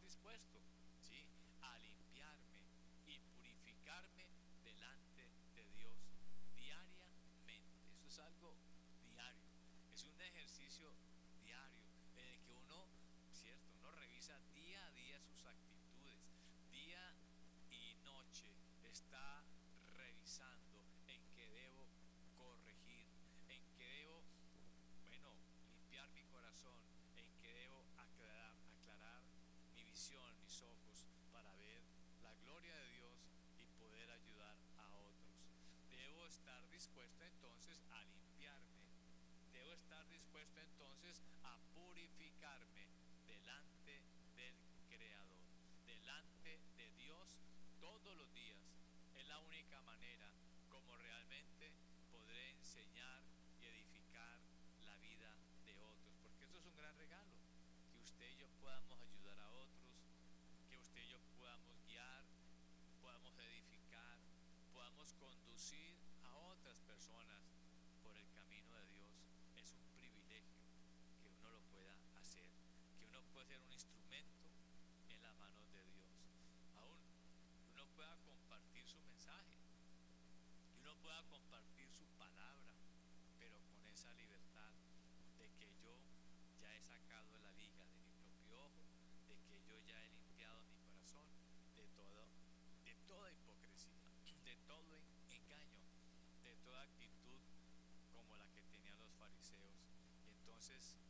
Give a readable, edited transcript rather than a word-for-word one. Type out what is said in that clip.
dispuesto, ¿sí?, a limpiarme y purificarme delante de Dios diariamente. Eso es algo diario, es un ejercicio diario en el que uno, cierto, uno revisa día a día sus actitudes, día y noche está revisando en qué debo corregir, en qué debo, bueno, limpiar mi corazón, en qué debo aclarar mi visión, mis ojos, para ver la gloria de Dios y poder ayudar a otros. Debo estar dispuesto entonces a limpiarme, debo estar dispuesto entonces a purificarme delante del Creador, delante de Dios todos los días. Es la única manera como realmente podré enseñar y edificar la vida de otros, porque eso es un gran regalo, que usted y yo podamos ayudar a otros, que usted y yo podamos guiar, podamos edificar, podamos conducir a otras personas por el camino de Dios. Es un privilegio que uno lo pueda hacer, que uno pueda ser un instrumento en las manos de Dios. Aún que uno pueda compartir su mensaje, que uno pueda compartir su palabra, pero con esa libertad de que yo ya he sacado la viga de mi propio ojo, de que yo ya he limpiado mi corazón de todo, de toda hipocresía, de todo engaño, de toda actitud como la que tenían los fariseos. Y entonces